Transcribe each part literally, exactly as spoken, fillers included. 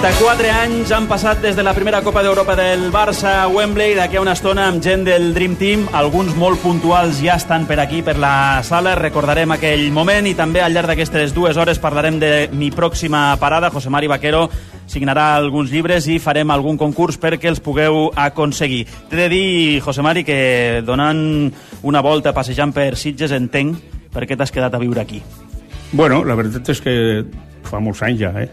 trenta-quatre anys han passat des de la primera Copa d'Europa del Barça a Wembley. D'aquí a una estona amb gent del Dream Team. Alguns molt puntuals ja estan per aquí, per la sala. Recordarem aquell moment i també al llarg d'aquestes dues hores parlarem de mi pròxima parada. José Mari Vaquero signarà alguns llibres i farem algun concurs perquè els pugueu aconseguir. T'he de dir, José Mari, que donant una volta passejant per Sitges entenc per què t'has quedat a viure aquí. Bueno, la veritat és que fa molts anys ja, eh?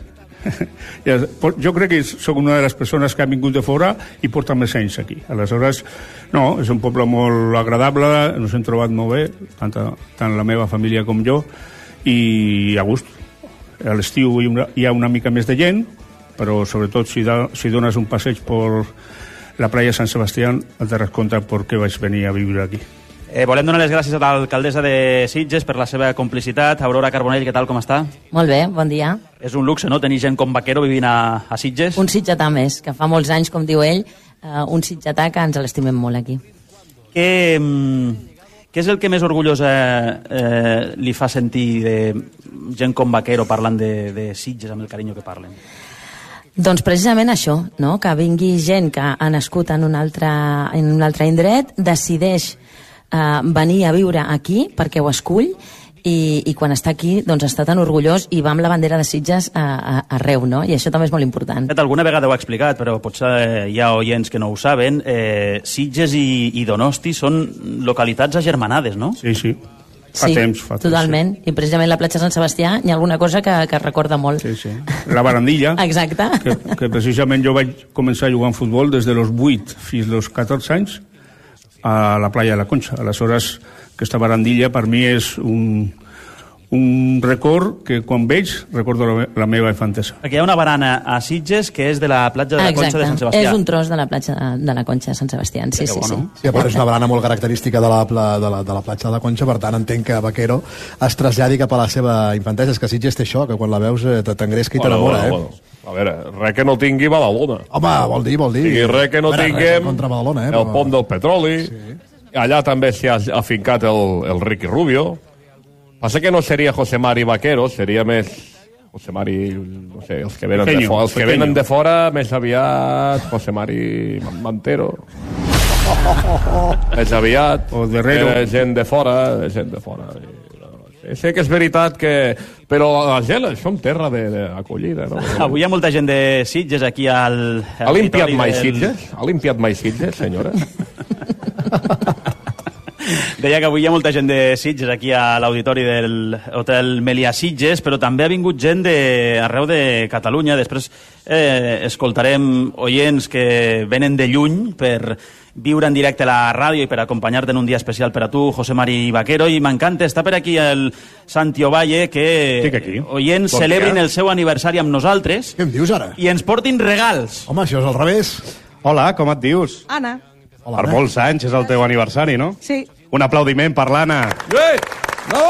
Jo crec que sóc una de les persones que ha vingut de fora i porta més anys aquí. Aleshores, no, és un poble molt agradable, ens hem trobat molt bé, tant, tant la meva família com jo, i a gust. A l'estiu hi, hi ha una mica més de gent, però sobretot si, da, si dones un passeig per la playa Sant Sebastià et daràs compte per què vaig venir a viure aquí. Eh, volem donar les gràcies a l'alcaldessa de Sitges per la seva complicitat. Aurora Carbonell, què tal, com està? Molt bé, bon dia. És un luxe, no?, tenir gent com Vaquero vivint a, a Sitges. Un sitgetà més, que fa molts anys, com diu ell, uh, un sitgetà que ens l'estimem molt aquí. Què, què és el que més orgullós eh, eh, li fa sentir de gent com Vaquero parlant de, de Sitges amb el carinyo que parlen? Doncs precisament això, no?, que vingui gent que ha nascut en un altre, en un altre indret, decideix Uh, venir a viure aquí perquè ho escull i, i quan està aquí doncs està tan orgullós i va amb la bandera de Sitges a, a, arreu, no? I això també és molt important. Alguna vegada ho ha explicat, però potser eh, hi ha oients que no ho saben. Eh, Sitges i, i Donosti són localitats agermanades, no? Sí, sí. Fa sí, temps, fa totalment. Temps, sí. I precisament la platja Sant Sebastià hi ha alguna cosa que, que recorda molt. Sí, sí. La barandilla. Exacte. Que, que precisament jo vaig començar a jugar en futbol des de los vuit fins als catorze anys a la playa de la Concha. Aleshores, aquesta barandilla per mi és un, un record que quan veig recordo la, la meva infantesa. Perquè hi ha una barana a Sitges que és de la platja de la Exacte. Concha de Sant Sebastià. És un tros de la platja de la Concha de Sant Sebastià. Sí, sí, sí. Sí, a part és una barana molt característica de la, de la, de la platja de la Concha, per tant entenc que Vaquero es traslladi cap a la seva infantesa. És que Sitges té això, que quan la veus t'engresca i t'enamora, eh? Bueno. A veure, res que no tingui Badalona. Home, vol dir, vol dir. I res que no veure, tinguem contra Badalona, eh, el però... pont del petroli. Sí. Allà també s'hi ha afincat el, el Ricky Rubio. Passa que no seria José Mari Vaquero, seria més José Mari, no sé, els que venen pequeño, de fora, els que pequeño. venen de fora més aviat José Mari Mantero. més aviat o de gent de fora, gent de fora. Sé que és veritat que... Però a Gela som terra d'acollida, no? Avui hi ha molta gent de Sitges aquí al... al ha limpiat mai del... Sitges? Ha limpiat mai Sitges, senyora? Deia que avui hi ha molta gent de Sitges aquí a l'auditori del Hotel Melià Sitges, però també ha vingut gent de arreu de Catalunya. Després eh, escoltarem oients que venen de lluny per viure en directe a la ràdio i per acompanyar-te en un dia especial per a tu, José Mari Vaquero, i m'encanta, està per aquí el Santi Ovalle, que aquí. oients bon celebrin dia. El seu aniversari amb nosaltres. Què em dius ara? I ens portin regals. Home, això és al revés. Hola, com et dius? Anna. Hola, per Anna. molts anys és el teu aniversari, no? Sí. Un aplaudiment per l'Anna. Eh! No!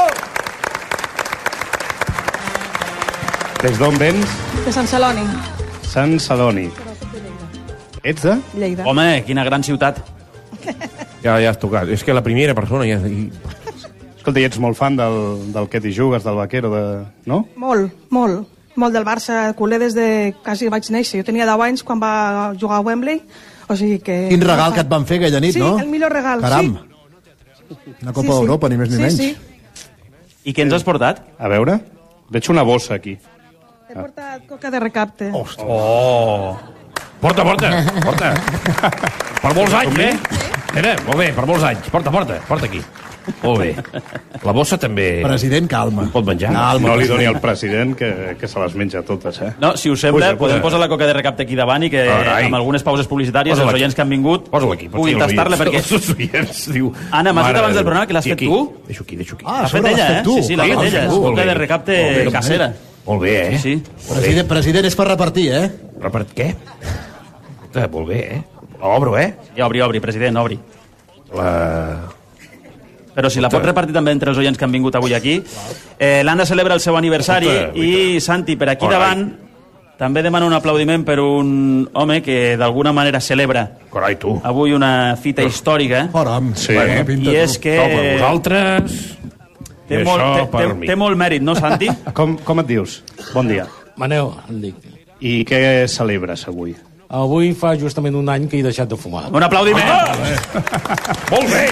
Des d'on vens? De Sant Celoni. Sant Celoni. Ets de? Lleida. Home, quina gran ciutat. Ja, ja has tocat. És que la primera persona ja... Escolta, i ets molt fan del, del que t'hi jugues, del Vaquero, de... no? Molt, molt. Molt del Barça, culer des de quasi vaig néixer. Jo tenia deu anys quan va jugar a Wembley, o sigui que... Quin regal que et van fer aquella nit, sí, no? Sí, el millor regal, Caram. sí. Una Copa sí, sí. d'Europa, ni més ni sí, menys. Sí. I què ens has portat? A veure, veig una bossa aquí. He portat coca de recapte. Ostres. Oh! Porta, porta, porta. Per molts anys, eh? Mira, molt bé, per molts anys. Porta, porta, porta aquí. Molt bé. La bossa també... President, calma. Pot menjar? Calma, no li doni al president que, que se les menja totes, eh? No, si us sembla, Puja, podem puja. posar la coca de recapte aquí davant i que Carai. amb algunes pauses publicitàries Posa-la els aquí. oients que han vingut Posa-la aquí. puguin tastar-la perquè... Els oients, diu... Anna, m'has dit Mare abans del de programa que l'has Déu. fet Sí, tu? aquí. Deixo aquí, deixo aquí. Ah, L'ha sobre fet l'has ella, fet eh? tu. Sí, sí, l'ha Sí, fet sí, ella. sí. És Molt coca bé. de recapte Molt bé. casera. Molt bé, eh? Sí. President, president és per repartir, eh? Repart què? Eh, molt bé, eh? L'obro, eh? I obri, obri, president, obri. La... Però si la pot repartir també entre els oients que han vingut avui aquí. Eh, L'Anna celebra el seu aniversari i, Santi, per aquí davant també demana un aplaudiment per un home que d'alguna manera celebra Carai, tu. avui una fita històrica. Foram. Sí. Bueno, pinta I és tu. que No, per vosaltres... té I molt, això té, per té, mi. té molt mèrit, no, Santi? Com, com et dius? Bon dia. Maneu, em dic. I què celebres avui? Avui fa justament un any que he deixat de fumar. Un aplaudiment! Ah, molt bé!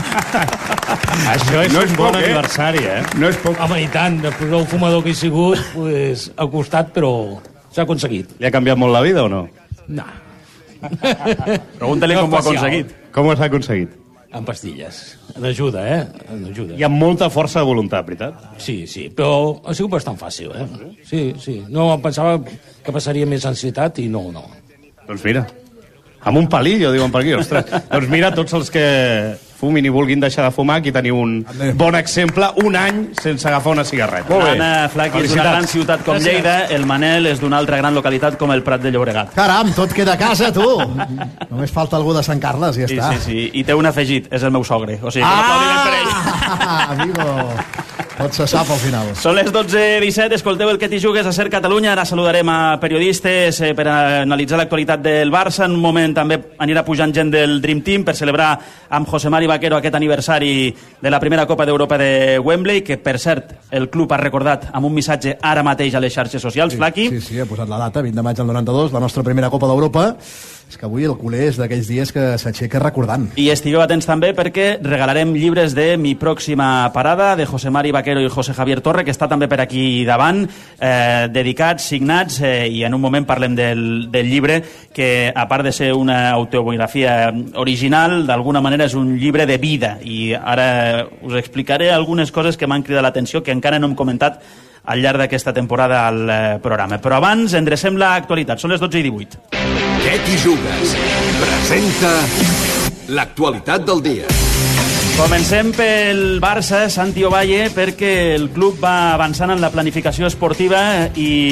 Això és No un és bon poc, eh? aniversari, eh? No és poc. Home, i tant, després del fumador que he sigut, pues, ha costat, però s'ha aconseguit. Li ha canviat molt la vida o no? No. Pregúntale com ho ha aconseguit. Com ho has aconseguit? Amb pastilles. En ajuda, eh? En ajuda. Hi ha molta força de voluntat, veritat? Sí, sí, però ha sigut bastant fàcil, eh? Sí, sí. No em pensava que passaria més ansietat i no, no. Doncs mira, amb un palillo, diuen per aquí, ostres. Doncs mira, tots els que fumin i vulguin deixar de fumar, aquí teniu un bon exemple, un any sense agafar una cigarreta. Molt bé. Anna Flaqui és d'una gran ciutat com Gràcies. Lleida, el Manel és d'una altra gran localitat com el Prat de Llobregat. Caram, tot queda a casa, tu. Només falta algú de Sant Carles i ja Sí, està. sí, sí. I té un afegit, és el meu sogre. O sigui, que un aplaudiment per ell. Ah, amigo. Tot se sap al final. Són les dotze disset, escolteu el que t'hi jugues a Ser Catalunya. Ara saludarem a periodistes eh, per analitzar l'actualitat del Barça. En un moment també anirà pujant gent del Dream Team per celebrar amb José Mari Vaquero aquest aniversari de la primera Copa d'Europa de Wembley, que per cert el club ha recordat amb un missatge ara mateix a les xarxes socials. Sí, Flaqui. sí, sí, ha posat la data, vint de maig del noranta-dos, la nostra primera Copa d'Europa. És que avui el culer és d'aquells dies que s'aixeca recordant. I estigueu atents també perquè regalarem llibres de Mi pròxima parada, de José Mari Vaquero i José Javier Torre, que està també per aquí davant, eh, dedicats, signats, eh, i en un moment parlem del, del llibre, que a part de ser una autobiografia original, d'alguna manera és un llibre de vida, i ara us explicaré algunes coses que m'han cridat l'atenció, que encara no hem comentat al llarg d'aquesta temporada al eh, programa. Però abans endrecem l'actualitat, són les dotze i divuit. Què t'hi jugues? Presenta l'actualitat del dia. Comencem pel Barça, Santi Ovalle, perquè el club va avançant en la planificació esportiva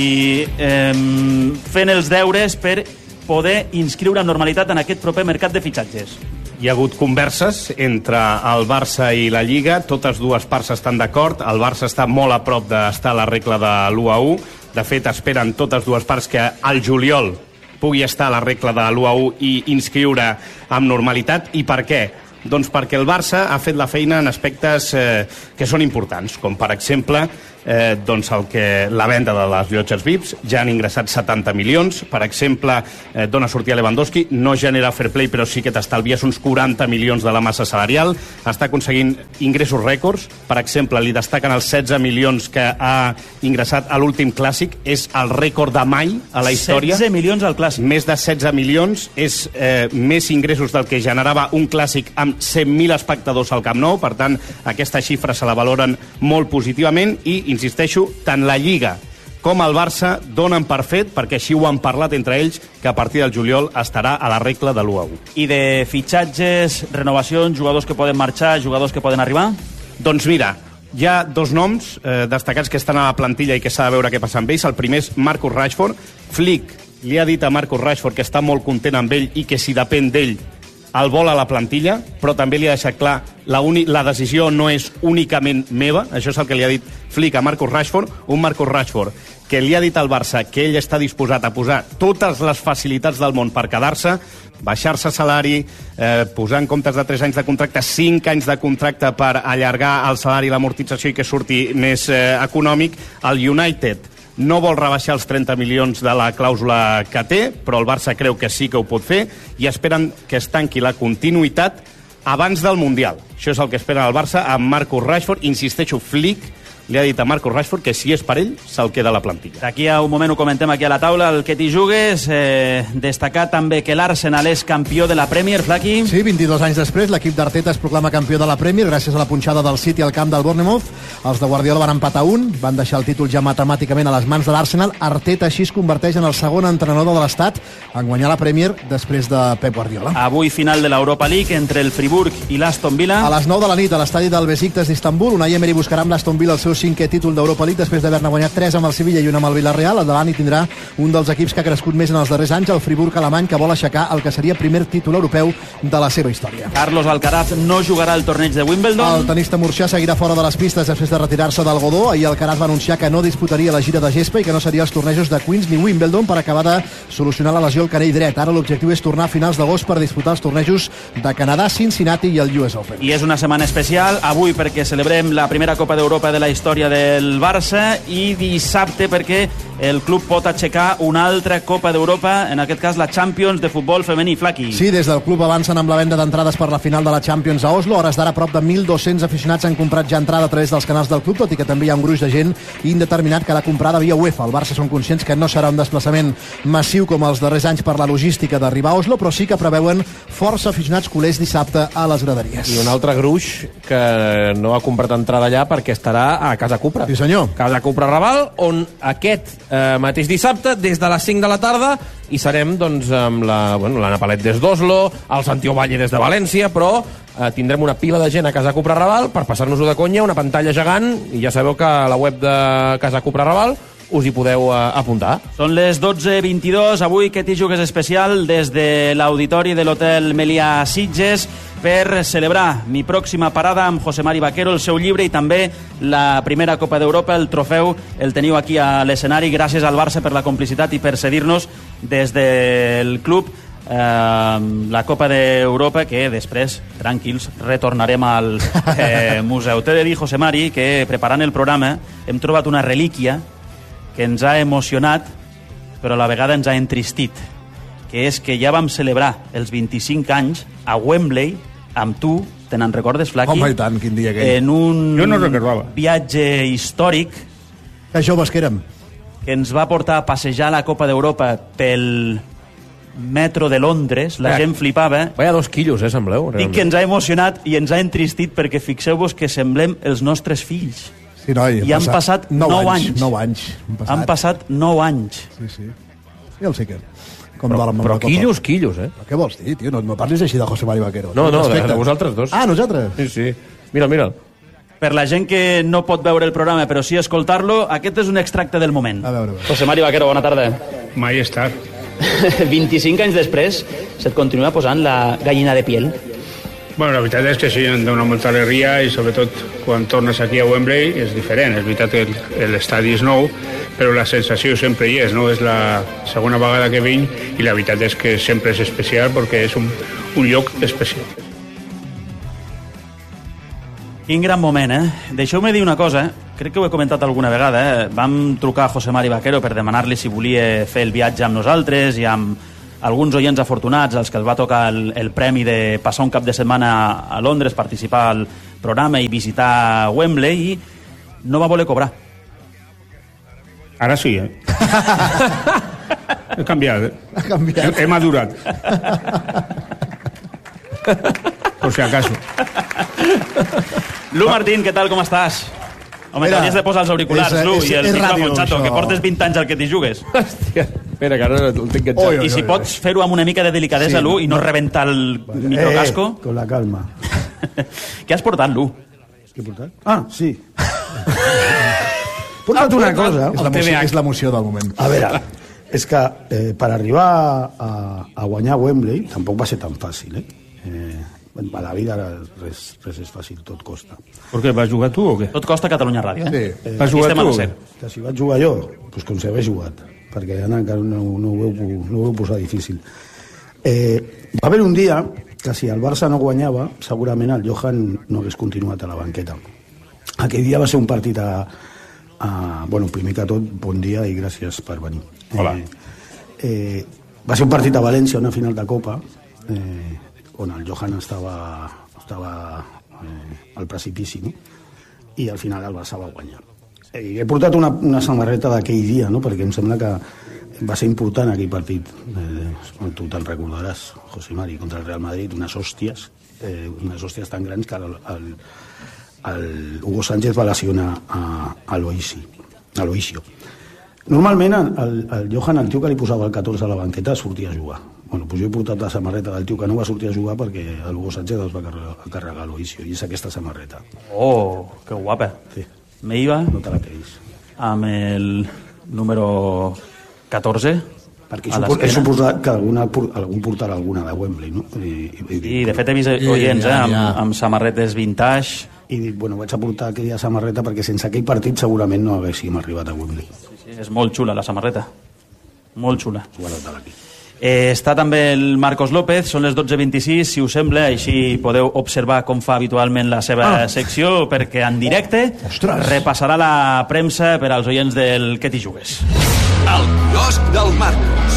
i eh, fent els deures per poder inscriure amb normalitat en aquest proper mercat de fitxatges. Hi ha hagut converses entre el Barça i la Lliga, totes dues parts estan d'acord, el Barça està molt a prop d'estar a la regla de l'u a u, de fet esperen totes dues parts que al juliol pugui estar a la regla de l'u a u i inscriure amb normalitat. I per què? Doncs perquè el Barça ha fet la feina en aspectes eh, que són importants, com per exemple eh, doncs el que, la venda de les llotges V I Ps, ja han ingressat setanta milions, per exemple, eh, dona sortida Lewandowski, no genera fair play, però sí que t'estalvies uns quaranta milions de la massa salarial, està aconseguint ingressos rècords, per exemple, li destaquen els setze milions que ha ingressat a l'últim clàssic, és el rècord de mai a la història. setze milions al clàssic. Més de setze milions, és eh, més ingressos del que generava un clàssic amb cent mil espectadors al Camp Nou, per tant, aquesta xifra se la valoren molt positivament i, insisteixo, tant la Lliga com el Barça donen per fet, perquè així ho han parlat entre ells, que a partir del juliol estarà a la regla de l'u a u. I de fitxatges, renovacions, jugadors que poden marxar, jugadors que poden arribar? Doncs mira, hi ha dos noms eh, destacats que estan a la plantilla i que s'ha de veure què passa amb ells. El primer és Marcus Rashford. Flick li ha dit a Marcus Rashford que està molt content amb ell i que si depèn d'ell el vol a la plantilla, però també li ha deixat clar la, uni, la decisió no és únicament meva, això és el que li ha dit Flick a Marcus Rashford, un Marcus Rashford que li ha dit al Barça que ell està disposat a posar totes les facilitats del món per quedar-se, baixar-se salari, eh, posar en comptes de tres anys de contracte, cinc anys de contracte per allargar el salari i l'amortització i que surti més eh, econòmic. El United no vol rebaixar els trenta milions de la clàusula que té, però el Barça creu que sí que ho pot fer i esperen que es tanqui la continuïtat abans del Mundial. Això és el que espera el Barça amb Marcus Rashford. Insisteixo, Flick li ha dit a Marcus Rashford que si és per ell, se'l queda a la plantilla. D'aquí a un moment ho comentem aquí a la taula, el que t'hi jugues. Eh, destacar també que l'Arsenal és campió de la Premier, Flaqui. Sí, vint-i-dos anys després, l'equip d'Arteta es proclama campió de la Premier gràcies a la punxada del City al camp del Bournemouth. Els de Guardiola van empatar un, van deixar el títol ja matemàticament a les mans de l'Arsenal. Arteta així es converteix en el segon entrenador de l'Estat en guanyar la Premier després de Pep Guardiola. Avui final de l'Europa League entre el Friburg i l'Aston Villa. A les nou de la nit, a l'estadi del Besiktas d'Istanbul, Unai Emery buscarà amb l'Aston Villa el seu cinquè títol d'Europa League després d'haver-ne guanyat tres amb el Sevilla i un amb el Villarreal. Al davant hi tindrà un dels equips que ha crescut més en els darrers anys, el Friburg alemany, que vol aixecar el que seria primer títol europeu de la seva història. Carlos Alcaraz no jugarà al torneig de Wimbledon. El tenista murcià seguirà fora de les pistes després de retirar-se del Godó. Ahir Alcaraz va anunciar que no disputaria la gira de gespa i que no seria els tornejos de Queens ni Wimbledon per acabar de solucionar la lesió al canell dret. Ara l'objectiu és tornar a finals d'agost per disputar els tornejos de Canadà, Cincinnati i el U S Open. I és una setmana especial avui perquè celebrem la primera Copa d'Europa de la història història del Barça, i dissabte perquè el club pot aixecar una altra Copa d'Europa, en aquest cas la Champions de futbol femení. Flaqui. Sí, des del club avancen amb la venda d'entrades per la final de la Champions a Oslo. A hores d'ara prop de mil dos-cents aficionats han comprat ja entrada a través dels canals del club, tot i que també hi ha un gruix de gent indeterminat que l'ha comprada via UEFA. El Barça són conscients que no serà un desplaçament massiu com els darrers anys per la logística d'arribar a Oslo, però sí que preveuen força aficionats culers dissabte a les graderies. I un altre gruix que no ha comprat entrada allà perquè estarà a Casa Cupra. Sí, senyor. Casa Cupra Raval, on aquest eh, mateix dissabte, des de les cinc de la tarda, hi serem doncs, amb la, bueno, l'Anna Palet des d'Oslo, el Santiago Valle des de València, però eh, tindrem una pila de gent a Casa Cupra Raval per passar-nos-ho de conya, una pantalla gegant, i ja sabeu que a la web de Casa Cupra Raval us hi podeu uh, apuntar. Són les dotze vint-i-dos, avui que t'hi jugues especial des de l'auditori de l'Hotel Melià Sitges per celebrar mi pròxima parada amb José Mari Vaquero, el seu llibre i també la primera Copa d'Europa, el trofeu, el teniu aquí a l'escenari. Gràcies al Barça per la complicitat i per cedir-nos des del club eh, la Copa d'Europa, que després, tranquils, retornarem al eh, museu. T'he de dir, José Mari, que preparant el programa hem trobat una relíquia que ens ha emocionat, però a la vegada ens ha entristit, que és que ja vam celebrar els vint-i-cinc anys a Wembley amb tu, te n'en recordes, Flaqui? Home, i tant, quin dia aquell. En un jo no recordava. Viatge històric que joves que érem, que ens va portar a passejar la Copa d'Europa pel metro de Londres, la eh, gent flipava. Vaya dos quilos, eh, sembleu. Dic que ens ha emocionat i ens ha entristit perquè fixeu-vos que semblem els nostres fills. Sí, noi, I han passat nou anys. Nou anys. Han passat, han passat nou anys. Sí, sí. I el sí que... Com però però quillos, quillos, eh? Però què vols dir, tio? No, no parlis així de José Mari Vaquero. No, no, de, de vosaltres dos. Ah, nosaltres? Sí, sí. Mira, mira. Per la gent que no pot veure el programa, però sí escoltar-lo, aquest és un extracte del moment. A veure, a veure. José Mari Vaquero, bona tarda. Mai estar. vint-i-cinc anys després, se't continua posant la gallina de piel? Bueno, la veritat és que sí, em dona molta alegria i sobretot quan tornes aquí a Wembley és diferent. És veritat que l'estadi és nou, però la sensació sempre hi és, no? És la segona vegada que vinc i la veritat és que sempre és especial perquè és un, un lloc especial. Quin gran moment, eh? Deixeu-me dir una cosa, crec que ho he comentat alguna vegada, eh? Vam trucar a José Mari Vaquero per demanar-li si volia fer el viatge amb nosaltres i amb alguns oients afortunats als que els va tocar el, el premi de passar un cap de setmana a Londres, participar al programa i visitar Wembley, i no va voler cobrar. Ara sí, eh? He canviat, eh? Ha canviat. He, he madurat. Por si acaso. Lu Martín, què tal, com estàs? Home, t'hauries de posar els auriculars, és, Lu, és, i el és micròfon, ràdio, xato, això. que portes vint anys al que t'hi jugues. Hòstia, espera, que ara el tinc enganxat. Oi, oi, I si oi, pots fer-ho amb una mica de delicadesa, Sí, Lu, i no no. rebentar el microcasco. Eh, con la calma. Què has portat, Lu? Què he portat? Ah, sí. Porta't una cosa. És l'emoció, és l'emoció del moment. A veure, és que eh, per arribar a, a guanyar Wembley tampoc va ser tan fàcil, eh? eh a la vida res, res és fàcil, tot costa. Per què, vas jugar tu o què? Tot costa Catalunya Ràdio, eh? Sí. Vas Aquí jugar estem a tu la o C. què? Que si vaig jugar jo, doncs com si hagués jugat, perquè Anna encara no, no, ho veu, no ho veu posar difícil. Eh, va haver un dia que si el Barça no guanyava, segurament el Johan no hagués continuat a la banqueta. Aquell dia va ser un partit a... a bueno, primer que tot, bon dia i gràcies per venir. Hola. Eh, eh, va ser un partit a València, una final de Copa, eh, on el Johan estava, estava eh, al precipici, no? I al final el Barça va guanyar. Eh, he portat una, una samarreta d'aquell dia, no? Perquè em sembla que va ser important aquell partit. Eh, tu te'n recordaràs, José Mari, contra el Real Madrid, unes hòsties, eh, unes hòsties tan grans que el, el, el Hugo Sánchez va lesionar a, a Aloisio. Normalment el, el Johan, el tio que li posava el catorze a la banqueta, sortia a jugar. Bueno, doncs jo he portat la samarreta del tio que no va sortir a jugar perquè el Hugo Sánchez els va carregar, carregar l'Oisio, i és aquesta samarreta. Oh, que guapa. Sí. Me iba No te la quedis. amb el número catorze. Perquè a he l'esquena. suposat que alguna, algun portarà alguna de Wembley, no? I, i, I de fet he vist oients, eh, amb, amb samarretes vintage. I dic, bueno, vaig a portar aquella samarreta perquè sense aquell partit segurament no haguéssim arribat a Wembley. Sí, sí, és molt xula la samarreta. Molt xula. Guarda-te-la aquí. Eh, està també el Marcos López, són les dotze vint-i-sis, si us sembla, així podeu observar com fa habitualment la seva ah. secció, perquè en directe Ostres. repassarà la premsa per als oients del Què t'hi jugues. El quiosc del Marcos.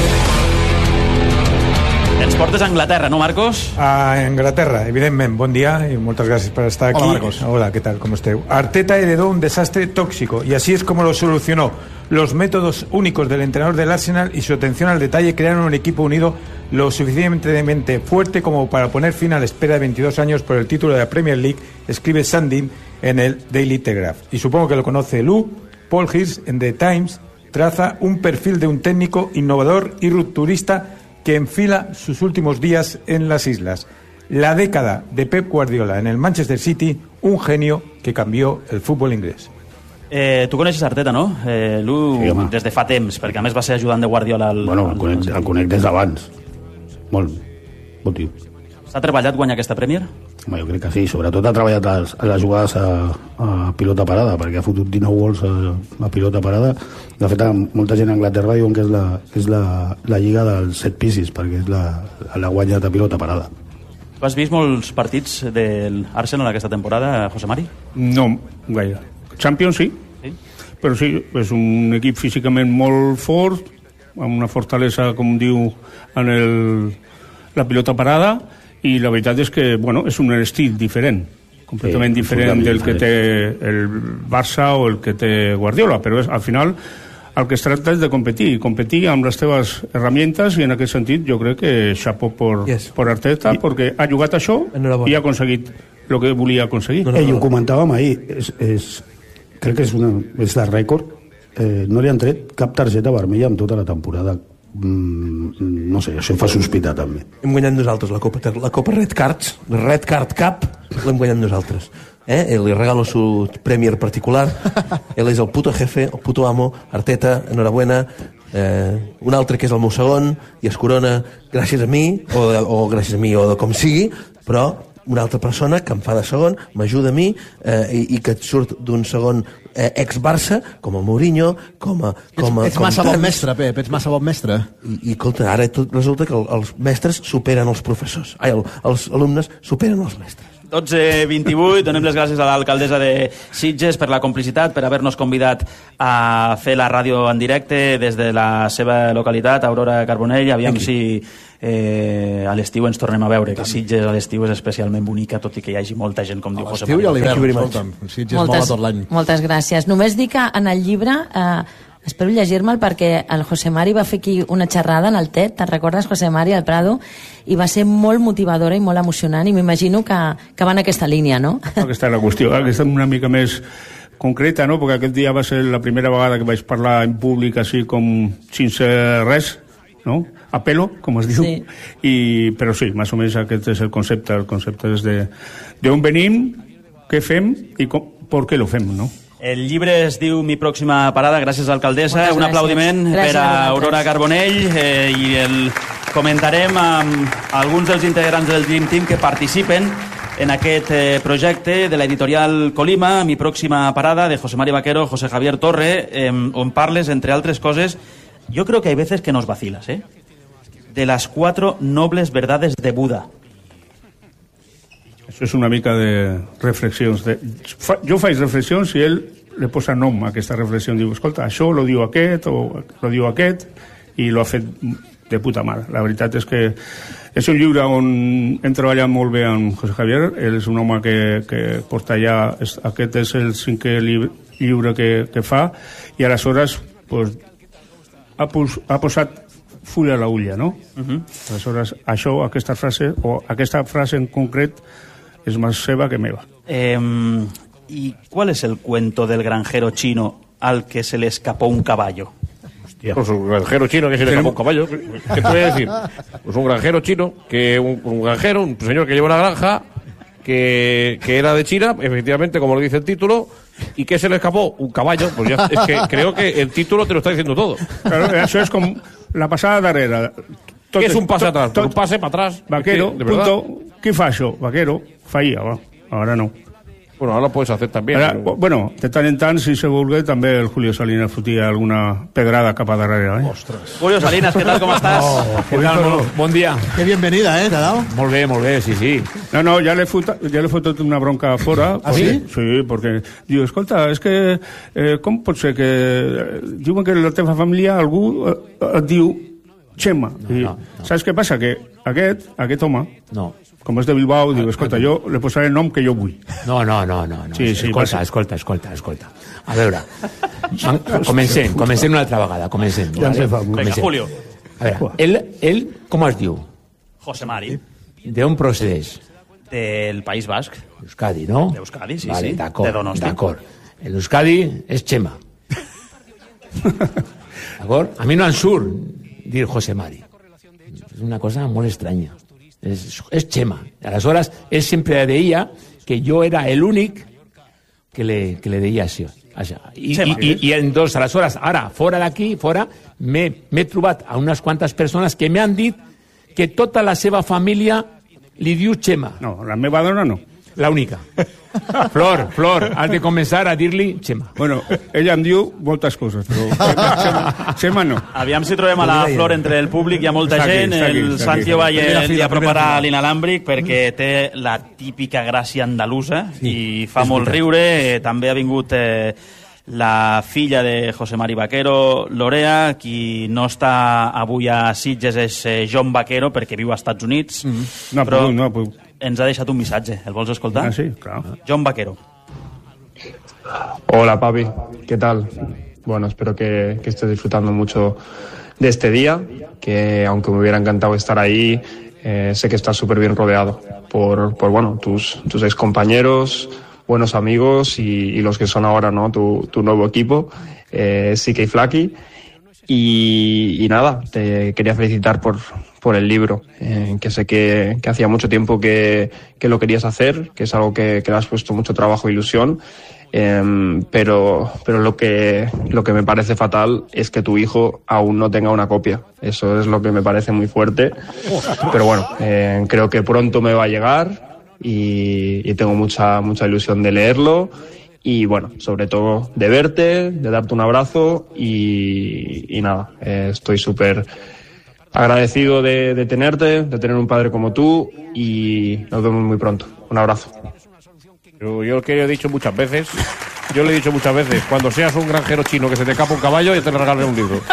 Ens portes a Anglaterra, no, Marcos? A Inglaterra, evidentemente. Buen día y muchas gracias por estar aquí. Hola, Marcos. Hola, ¿qué tal? ¿Cómo estáis? Arteta heredó un desastre tóxico y así es como lo solucionó. Los métodos únicos del entrenador del Arsenal y su atención al detalle crearon un equipo unido lo suficientemente fuerte como para poner fin a la espera de veintidós años por el título de la Premier League, escribe Sandin en el Daily Telegraph. Y supongo que lo conoce Lu. Paul Hirsch en The Times traza un perfil de un técnico innovador y rupturista que enfila sus últimos días en las islas. La década de Pep Guardiola en el Manchester City, un genio que cambió el fútbol inglés. Eh, tu coneixes Arteta, no? Eh, Lu, sí, des de fa temps, perquè a més va ser ajudant de Guardiola al... Bueno, el conec, el conec des d'abans. Molt, molt tio. S'ha treballat guanyar aquesta Premier? Home, jo crec que sí, sobretot ha treballat a les, a les jugades a, a pilota parada, perquè ha fotut dinou gols a, a pilota parada. De fet, molta gent a Anglaterra diuen que és la, és la, la lliga dels set pieces, perquè és la, la guanyat a pilota parada. Tu has vist molts partits de l'Arsenal aquesta temporada, José Mari? No, gaire. Champions sí, sí, però sí, és un equip físicament molt fort, amb una fortalesa, com diu, en el, la pilota parada, i la veritat és que, bueno, és un estil diferent, completament sí, diferent del que té el Barça o el que té Guardiola, però és, al final el que es tracta és de competir, competir amb les teves herramientes, i en aquest sentit jo crec que xapó per, yes. per Arteta, I, perquè ha jugat això i ha aconseguit el que volia aconseguir. No, no, no. Ell ho comentàvem ahir, és, és, crec que és, una, és de rècord, eh, no li han tret cap targeta vermella en tota la temporada. Mm, no sé, això em fa sospitar també. Hem guanyat nosaltres la Copa, la Copa Red Cards, Red Card Cup, l'hem guanyat nosaltres. Eh? Le regalo su Premier particular. Él és el puto jefe, el puto amo. Arteta, enhorabuena. Eh, un altre que és el meu segon i es corona gràcies a mi, o, o gràcies a mi, o de com sigui, però una altra persona que em fa de segon, m'ajuda a mi, eh, i, i que et surt d'un segon eh, ex-Barça, com el Mourinho, com a... Com a ets ets com massa tants. bon mestre, Pep, ets massa bon mestre. I, i escolta, ara tot resulta que el, els mestres superen els professors. Ai, el, els alumnes superen els mestres. dotze vint-i-vuit, donem les gràcies a l'alcaldessa de Sitges per la complicitat, per haver-nos convidat a fer la ràdio en directe des de la seva localitat, Aurora Carbonell. Aviam Aquí. si eh, a l'estiu ens tornem a veure, que Sitges a l'estiu és especialment bonica, tot i que hi hagi molta gent, com diu José María. A l'estiu i a l'hivern, escolta'm, Sitges mola tot l'any. Moltes gràcies. Només dic que en el llibre... Eh, espero llegir-me'l perquè el José Mari va fer aquí una xerrada en el T E D, te'n recordes, José Mari, al Prado, i va ser molt motivadora i molt emocionant, i m'imagino que, que va en aquesta línia, no? Aquesta és la qüestió, aquesta una mica més concreta, no? Perquè aquest dia va ser la primera vegada que vaig parlar en públic així com sense res, no? A pelo, com es diu. Sí. I, però sí, més o menys aquest és el concepte. El concepte és de d'on venim, què fem i com, per què lo fem, no? El llibre es diu Mi pròxima parada, gràcies alcaldessa. Moltes Un aplaudiment gràcies. per a Aurora Carbonell, eh, i el comentarem amb alguns dels integrants del Dream Team que participen en aquest eh, projecte de l'editorial Colima, Mi pròxima parada, de José Mari Vaquero, José Javier Torre, eh, on parles, entre altres coses, yo creo que hay veces que nos vacilas, ¿eh? De las cuatro nobles verdades de Buda. Això és una mica de reflexions. De... Jo faig reflexions i ell li posa nom a aquesta reflexió. Diu, escolta, això lo diu aquest o lo diu aquest, i lo ha fet de puta mare. La veritat és que és un llibre on hem treballat molt bé amb José Javier. Ell és un home que, que porta ja... Aquest és el cinquè llibre que, que fa, i aleshores pues, ha, pos, ha posat full a la ulla, no? Uh-huh. Aleshores, això, aquesta frase, o aquesta frase en concret, es más seva que meva. Eh, ¿Y cuál es el cuento del granjero chino al que se le escapó un caballo? Hostia. Pues un granjero chino que se le escapó un caballo. ¿Qué te voy a decir? Pues un granjero chino, que un, un granjero, un señor que lleva una granja, que, que era de China, efectivamente, como lo dice el título, y que se le escapó un caballo. Pues ya, es que creo que el título te lo está diciendo todo. Claro, eso es como la pasada darrera. ¿Qué es un pase tot, atrás? Tot, un pase para atrás. Vaquero, que, punto. ¿Qué fa això? Vaquero, falla, va. Ahora no. Bueno, ahora lo puedes hacer también. Ara, pero... Bueno, de tant en tant, si se vulgui, també el Julio Salinas fotia alguna pedrada cap a darrere. Eh? Ostres. Julio Salinas, què tal, com estàs? Oh, què tal, molt, bon dia. Que bienvenida, eh, t'ha dado? Molt bé, molt bé, sí, sí. No, no, ja l'he fotut, ja l'he fotut una bronca fora. Ah, sí? Sí, perquè diu, escolta, és que eh, com pot ser que diuen que la teva família algú eh, et diu Xema. No, I, no, no. Saps què passa? Que aquest, aquest home, no. com és de Bilbao, diu, escolta, jo le posaré el nom que jo vull. No, no, no, no. no. Sí, sí, escolta, escolta, escolta, escolta. A veure, comencem, comencem una altra vegada, comencem. Ja ens vale? fa Vinga, Julio. A veure, ell, ell, com es diu? José Mari. D'on procedeix? Del País Basc. Euskadi, no? D'Euskadi, sí, vale, sí. D'acord, de Donosti. d'acord. L'Euskadi és Xema. D'acord? A mi no em surt dir José Mari. És una cosa molt estranya. És, és Xema. Aleshores, ell sempre deia que jo era l'únic que le, que le deia això. això. I, i, i, i entonces, aleshores, ara, fora d'aquí, fora, m'he trobat a unes quantes persones que m'han dit que tota la seva família li diu Xema. No, la meva dona no. La única. Flor, Flor, has de començar a dir-li Xema. Bueno, ella em diu moltes coses, però Xema, Xema no. Aviam si trobem a la Flor entre el públic. Hi ha molta Està aquí, gent. està aquí, El està Santi aquí. Valle Primera li fila, aproparà primera fila. l'inalàmbric perquè té la típica gràcia andalusa i fa és molt veritat. riure. Eh, També ha vingut eh, la filla de José Mari Vaquero, Lorea. Qui no està avui a Sitges és eh, John Vaquero, perquè viu als Estats Units. Mm-hmm. No, però però, no, però... ens ha deixat un missatge. El vols escoltar? Ah, sí, claro. John Vaquero. Hola, papi. ¿Qué tal? Bueno, espero que, que estés disfrutando mucho de este día, que aunque me hubiera encantado estar ahí, eh, sé que estás súper bien rodeado por, por bueno, tus, tus ex compañeros, buenos amigos y, y los que son ahora, ¿no? Tu, tu nuevo equipo, eh, Siki y Flaky. Y, y nada, te quería felicitar por, por el libro, eh, que sé que, que hacía mucho tiempo que, que lo querías hacer, que es algo que, que le has puesto mucho trabajo e ilusión, eh, pero, pero lo que, lo que me parece fatal es que tu hijo aún no tenga una copia. Eso es lo que me parece muy fuerte, pero bueno, eh, creo que pronto me va a llegar y, y tengo mucha, mucha ilusión de leerlo. Y bueno, sobre todo de verte, de darte un abrazo y, y nada, eh, estoy súper agradecido de, de tenerte, de tener un padre como tú y nos vemos muy pronto. Un abrazo. Yo, yo lo que he dicho muchas veces, yo le he dicho muchas veces, cuando seas un granjero chino que se te capa un caballo, yo te regalaré un libro.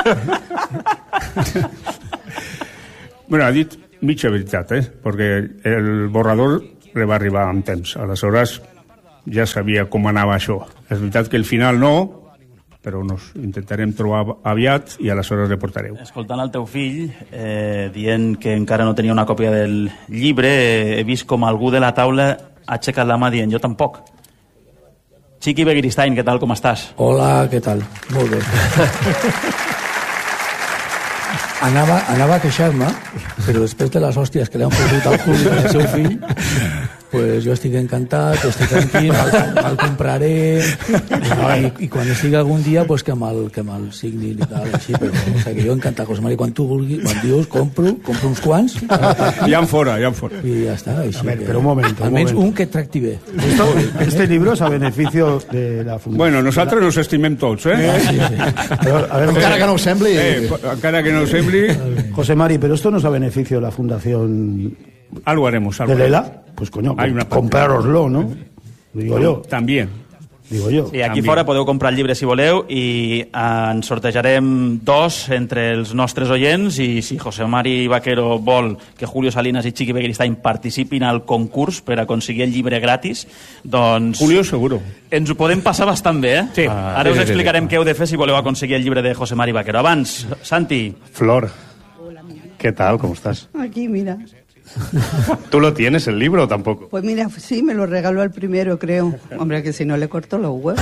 Bueno, ha dit mitja veritat, eh? Perquè el borrador li va arribar amb temps. Aleshores, ja sabia com anava això. És veritat que el final no, però nos intentarem trobar aviat i aleshores le portareu. Escoltant el teu fill, eh, dient que encara no tenia una còpia del llibre, eh, he vist com algú de la taula ha aixecat la mà dient jo tampoc. Chiqui Begiristain, què tal, com estàs? Hola, què tal? Molt bé. Anava, anava a queixar-me, però després de les hòsties que li han fotut al Juli i al seu fill, pues jo estic encantat, estic tranquil, me'l, me'l compraré i, i quan estigui algun dia pues que me'l, que me'l signi i tal, així, però o sigui, que jo encantat, José Mari, quan tu vulguis, quan dius, compro, compro uns quants i ja en fora, ja en fora i ja està, així. A ver, que, pero un momento, un almenys momento. un que et tracti bé. Esto, este libro es a beneficio de la fundación. Bueno, nosaltres nos estimem tots, eh? Ah, sí, sí. Pero, a ver, encara que no ho sembli. Eh, encara que no ho sembli. José Mari, pero esto no es a beneficio de la fundación. Algo haremos, algo ¿De Lela? haremos. Pues coño, Hay una comprároslo, ¿no? Digo yo. También. Digo yo. Sí, aquí També. fora podeu comprar el llibre si voleu i en sortejarem dos entre els nostres oients i si José Mari Vaquero vol que Julio Salinas i Chiqui Begiristain participin al concurs per aconseguir el llibre gratis, doncs... Julio seguro. Ens ho podem passar bastant bé, eh? Sí. Ara Sí, us sí, explicarem sí. què heu de fer si voleu aconseguir el llibre de José Mari Vaquero. Abans, Santi. Flor, ¿qué tal? ¿Cómo estás? Aquí, mira. ¿Tú lo tienes, el libro, o tampoco? Pues mira, sí, me lo regaló al primero, creo. Hombre, que si no le corto los huevos.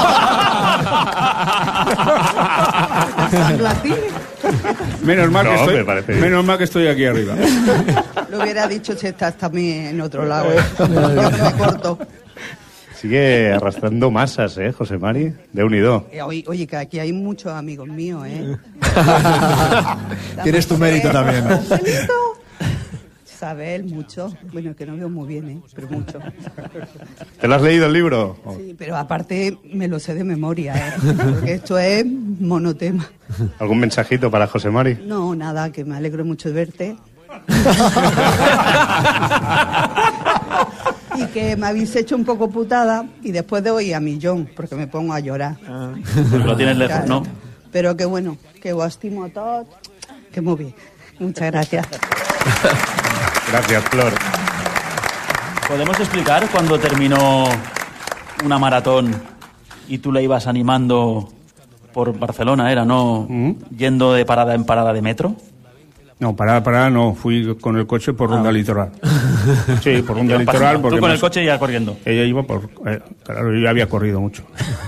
Menos mal, No, que estoy, me parece bien. menos mal que estoy aquí arriba. Lo hubiera dicho si estás también en otro lado. ¿eh? Yo no me corto. Sigue arrastrando masas, ¿eh, José Mari? De unido. Eh, Oye, oye, que aquí hay muchos amigos míos, ¿eh? Tienes tu mérito también. Joselito. Saber mucho. Bueno, que no veo muy bien, ¿eh? Pero mucho. ¿Te lo has leído el libro? Sí, pero aparte me lo sé de memoria, ¿eh? Porque esto es monotema. ¿Algún mensajito para José Mari? No, nada, que me alegro mucho de verte. Y que me habéis hecho un poco putada y después de hoy a millón, porque me pongo a llorar. Ah, lo tienes lejos, claro. ¿No? Pero que bueno, que os estimo a todos, que muy bien. Muchas gracias. Gracias, Flor. ¿Podemos explicar cuando terminó una maratón y tú la ibas animando por Barcelona, era, ¿no? ¿Mm? Yendo de parada en parada de metro. No, parada, parada no, fui con el coche por ah. Ronda Litoral. Sí, por Ronda Litoral. Tú con el coche ya corriendo. Ella iba por... Eh, claro, yo ya había corrido mucho.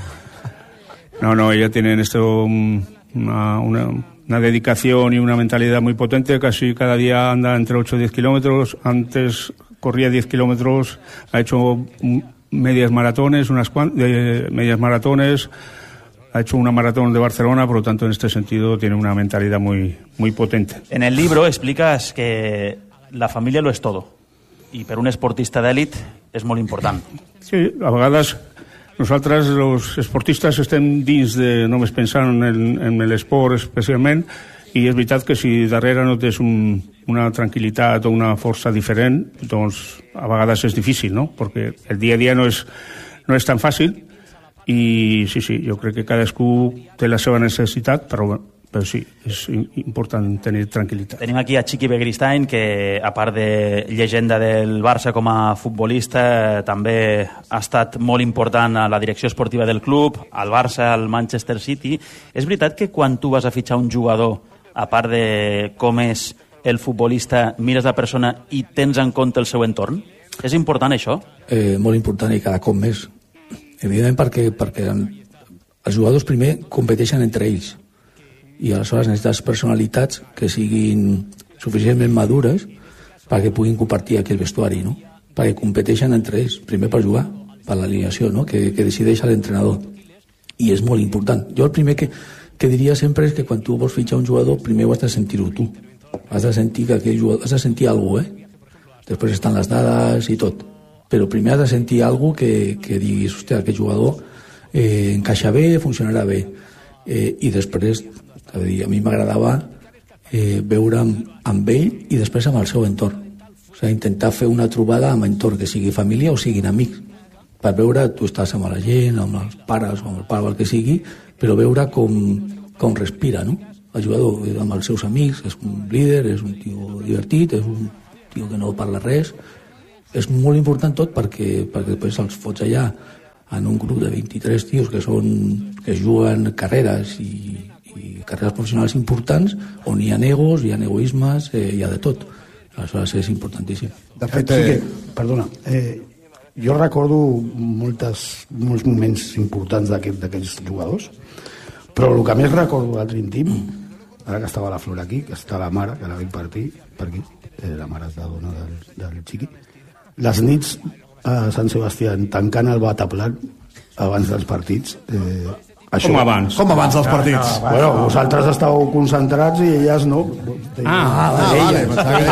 No, no, ella tiene en esto una, una, una dedicación y una mentalidad muy potente. Casi cada día anda entre ocho y diez kilómetros. Antes corría diez kilómetros, ha hecho medias maratones, unas cuantas, eh, medias maratones... Ha hecho una maratón de Barcelona, por lo tanto, en este sentido, tiene una mentalidad muy, muy potente. En el libro explicas que la familia lo es todo, i per un esportista d'èlit és molt important. Sí, a vegades nosaltres, els esportistes, estem dins de només pensar en, el, en l'esport especialment, i és veritat que si darrere no tens un, una tranquil·litat o una força diferent, doncs a vegades és difícil, no? Perquè el dia a dia no és, no és tan fàcil. I sí, sí, jo crec que cadascú té la seva necessitat, però, però sí, és important tenir tranquil·litat. Tenim aquí a Chiqui Begristain, que a part de llegenda del Barça com a futbolista, també ha estat molt important a la direcció esportiva del club, al Barça, al Manchester City. És veritat que quan tu vas a fitxar un jugador, a part de com és el futbolista, mires la persona i tens en compte el seu entorn? És important això? Eh, molt important i cada cop més. Evidentment perquè, perquè els jugadors primer competeixen entre ells i aleshores necessites personalitats que siguin suficientment madures perquè puguin compartir aquell vestuari, no? Perquè competeixen entre ells, primer per jugar, per l'alineació, no? que, que decideix l'entrenador. I és molt important. Jo el primer que, que diria sempre és que quan tu vols fitxar un jugador, primer ho has de sentir-ho tu. Has de sentir que aquell jugador, has de sentir alguna cosa, eh? Després estan les dades i tot. Però primer has de sentir alguna cosa que, que diguis, hòstia, aquest jugador eh, encaixa bé, funcionarà bé. Eh, I després, a dir, a mi m'agradava eh, veure amb, amb ell i després amb el seu entorn. O sigui, intentar fer una trobada amb entorn, que sigui família o siguin amics, per veure, tu estàs amb la gent, amb els pares o amb el pare o el que sigui, però veure com, com respira, no? El jugador amb els seus amics, és un líder, és un tio divertit, és un tio que no parla res. És molt important tot perquè, perquè després els fots allà en un grup de vint-i-tres tios que, són, que juguen carreres i, i carreres professionals importants on hi ha egos, hi ha egoismes, eh, hi ha de tot. Aleshores és importantíssim. De fet, sí que, perdona, eh, jo recordo moltes, molts moments importants d'aquests jugadors, però el que més recordo del Dream Team, ara que estava la Flor aquí, que està la mare, que la veig per aquí, per aquí eh, la mare és la dona del, del Chiqui, les nits a Sant Sebastià tancant el bataplan abans dels partits, eh, això, com abans com abans dels partits no, no, bueno, vosaltres estàveu concentrats i elles no. Ah, ah vale,